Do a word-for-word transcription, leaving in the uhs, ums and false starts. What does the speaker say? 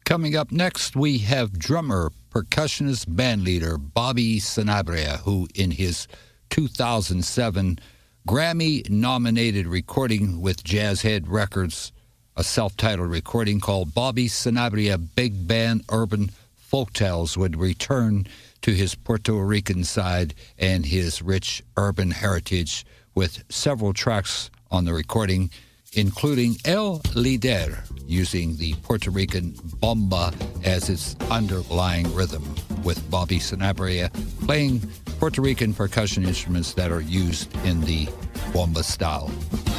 Coming up next, we have drummer, percussionist, bandleader Bobby Sanabria, who in his two thousand seven Grammy-nominated recording with Jazzhead Records, a self-titled recording called Bobby Sanabria Big Band Urban Folktales, would return to his Puerto Rican side and his rich urban heritage with several tracks on the recording, including El Lider, using the Puerto Rican bomba as its underlying rhythm, with Bobby Sanabria playing Puerto Rican percussion instruments that are used in the bomba style.